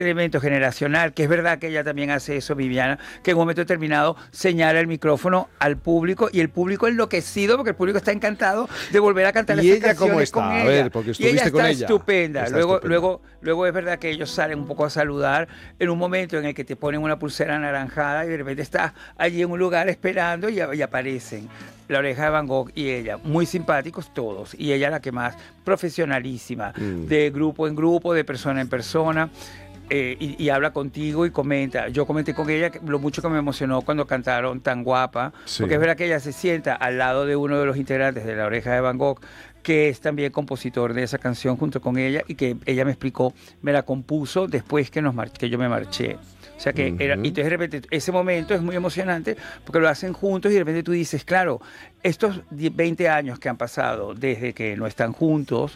elemento generacional, que es verdad que ella también hace eso, Viviana, que en un momento determinado señala el micrófono al público y el público enloquecido, porque el público está encantado de volver a cantar esas canciones cómo está? con A ella. ver, porque Y ella estuviste con está ella. estupenda. Está Luego es verdad que ellos salen un poco a saludar en un momento en el que te ponen una pulsera anaranjada y de repente estás allí en un lugar esperando y aparecen La Oreja de Van Gogh y ella, muy simpáticos todos, y ella la que más profesionalísima, de grupo en grupo, de persona en persona. Y habla contigo y comenta. Yo comenté con ella lo mucho que me emocionó cuando cantaron Tan Guapa, porque es verdad que ella se sienta al lado de uno de los integrantes de La Oreja de Van Gogh, que es también compositor de esa canción junto con ella, y que ella me explicó, me la compuso después que yo me marché. O sea que era, y entonces de repente ese momento es muy emocionante porque lo hacen juntos y de repente tú dices, claro, estos 20 años que han pasado desde que no están juntos,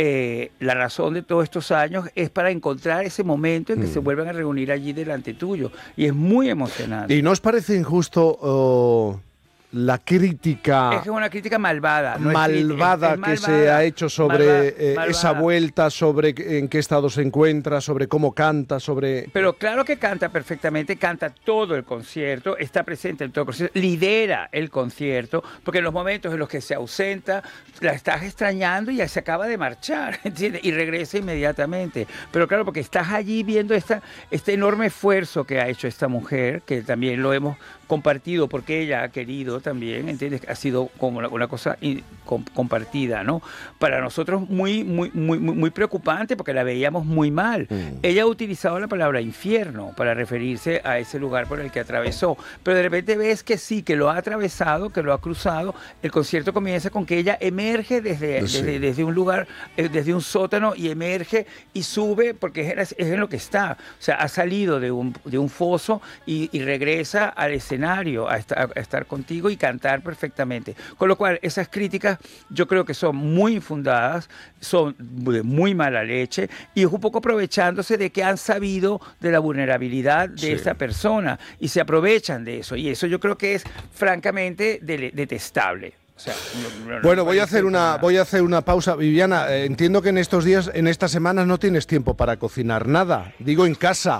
la razón de todos estos años es para encontrar ese momento en que se vuelvan a reunir allí delante tuyo. Y es muy emocionante. ¿Y no os parece injusto la crítica? Es que es una crítica malvada. No malvada es que se ha hecho sobre esa vuelta, sobre en qué estado se encuentra, sobre cómo canta, sobre... Pero claro que canta perfectamente, canta todo el concierto, está presente en todo el concierto, lidera el concierto, porque en los momentos en los que se ausenta, la estás extrañando y ya se acaba de marchar, ¿entiendes? Y regresa inmediatamente. Pero claro, porque estás allí viendo este enorme esfuerzo que ha hecho esta mujer, que también lo hemos compartido porque ella ha querido también, ¿entiendes? Ha sido como una cosa compartida, ¿no? Para nosotros muy preocupante porque la veíamos muy mal. Ella ha utilizado la palabra infierno para referirse a ese lugar por el que atravesó, pero de repente ves que sí, que lo ha atravesado, que lo ha cruzado. El concierto comienza con que ella emerge desde un lugar, desde un sótano, y emerge y sube porque es en lo que está. O sea, ha salido de un foso y regresa al escenario a estar contigo y cantar perfectamente. Con lo cual, esas críticas yo creo que son muy infundadas, son de muy mala leche, y es un poco aprovechándose de que han sabido de la vulnerabilidad de esta persona y se aprovechan de eso. Y eso yo creo que es francamente detestable. O sea, bueno, voy a hacer una pausa. Viviana, entiendo que en estos días, en estas semanas, no tienes tiempo para cocinar nada. Digo, en casa.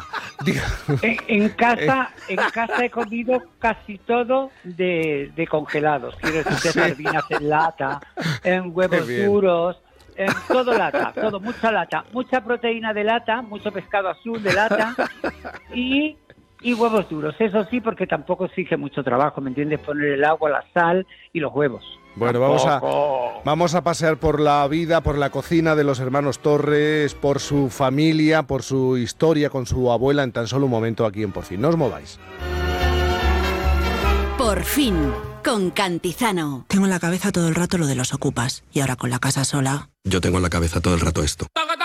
En casa he comido casi todo de congelados. Quiero decir, sardinas en lata, en huevos duros, en todo lata, todo, mucha lata, mucha proteína de lata, mucho pescado azul de lata y huevos duros, eso sí, porque tampoco exige mucho trabajo, ¿me entiendes? Poner el agua, la sal y los huevos. Bueno, vamos a pasear por la vida, por la cocina de los hermanos Torres, por su familia, por su historia con su abuela en tan solo un momento aquí en Por Fin. No os mováis. Por Fin, con Cantizano. Tengo en la cabeza todo el rato lo de los ocupas, y ahora con la casa sola... Yo tengo en la cabeza todo el rato esto.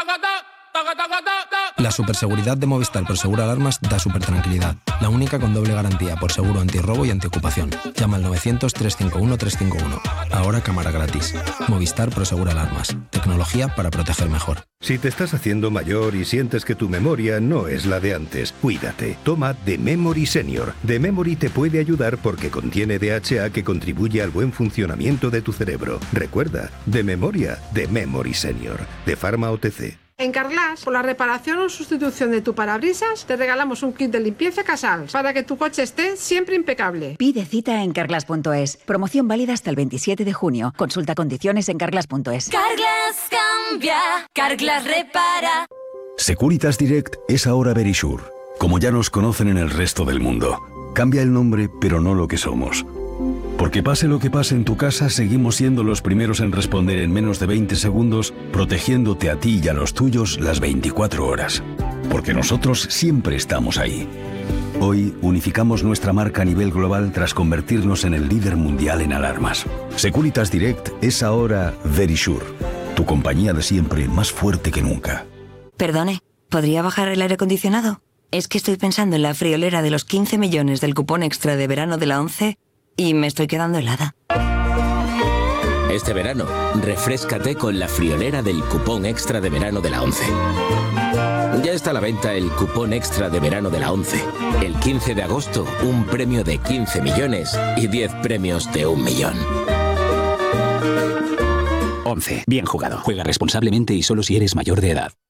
La superseguridad de Movistar Prosegur Alarmas da supertranquilidad. La única con doble garantía por seguro antirrobo y antiocupación. Llama al 900-351-351. Ahora cámara gratis. Movistar Prosegur Alarmas. Tecnología para proteger mejor. Si te estás haciendo mayor y sientes que tu memoria no es la de antes, cuídate. Toma The Memory Senior. The Memory te puede ayudar porque contiene DHA que contribuye al buen funcionamiento de tu cerebro. Recuerda, de memoria, The Memory Senior. De Pharma OTC. En Carglass, por la reparación o sustitución de tu parabrisas, te regalamos un kit de limpieza Casals para que tu coche esté siempre impecable. Pide cita en Carglass.es. Promoción válida hasta el 27 de junio. Consulta condiciones en Carglass.es. Carglass cambia, Carglass repara. Securitas Direct es ahora Verisure, como ya nos conocen en el resto del mundo. Cambia el nombre, pero no lo que somos. Porque pase lo que pase en tu casa, seguimos siendo los primeros en responder en menos de 20 segundos, protegiéndote a ti y a los tuyos las 24 horas. Porque nosotros siempre estamos ahí. Hoy unificamos nuestra marca a nivel global tras convertirnos en el líder mundial en alarmas. Securitas Direct es ahora Verisure, tu compañía de siempre más fuerte que nunca. Perdone, ¿podría bajar el aire acondicionado? Es que estoy pensando en la friolera de los 15 millones del cupón extra de verano de la 11 y me estoy quedando helada. Este verano, refréscate con la friolera del cupón extra de verano de la 11. Ya está a la venta el cupón extra de verano de la 11. El 15 de agosto, un premio de 15 millones y 10 premios de 1 millón. 11. Bien jugado. Juega responsablemente y solo si eres mayor de edad.